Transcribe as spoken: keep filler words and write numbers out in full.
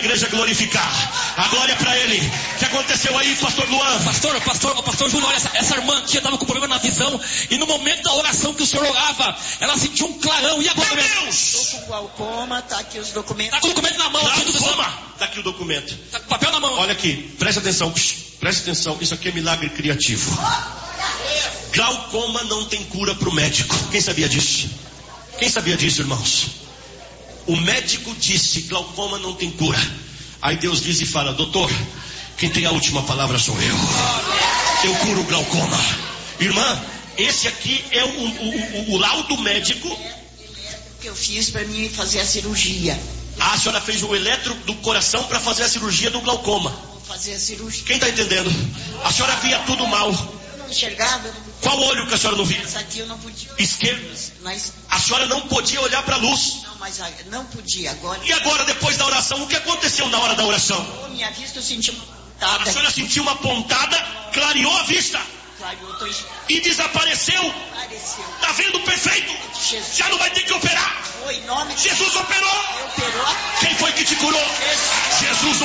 igreja glorificar. A glória é para Ele. O que aconteceu aí, pastor Luan? Pastor, pastor, pastor Júnior, essa, essa irmã tia estava com problema na visão. E no momento da oração que o senhor orava, ela sentiu um clarão. E agora? Meu Deus! Estou com glaucoma, tá aqui os documentos. Tá com o documento na mão. Glaucoma! Tá aqui o documento. Tá com papel na mão. Olha aqui, presta atenção. Presta atenção, isso aqui é milagre criativo. Glaucoma não tem cura para o médico. Quem sabia disso? Quem sabia disso, irmãos? O médico disse, glaucoma não tem cura. Aí Deus diz e fala, doutor, quem tem a última palavra sou eu. Eu curo o glaucoma. Irmã, esse aqui é o, o, o, o laudo médico que eu fiz para mim fazer a cirurgia. Ah, a senhora fez o eletro do coração para fazer a cirurgia do glaucoma. Vou fazer a cirurgia. Quem está entendendo? A senhora via tudo mal. Eu não enxergava. Eu não... Qual olho que a senhora não via? Essa aqui eu não podia. Esquerdo. Mas... A senhora não podia olhar para a luz. Não, mas não podia agora. E agora, depois da oração, o que aconteceu na hora da oração? Oh, minha vista eu senti uma pontada. A senhora sentiu uma pontada, clareou a vista. Clareou, tô... E desapareceu. Apareceu. Tá vendo? Perfeito. Jesus. Já não vai ter que operar. Foi em nome de Jesus operou. Operou. Quem foi que te curou? Jesus. Jesus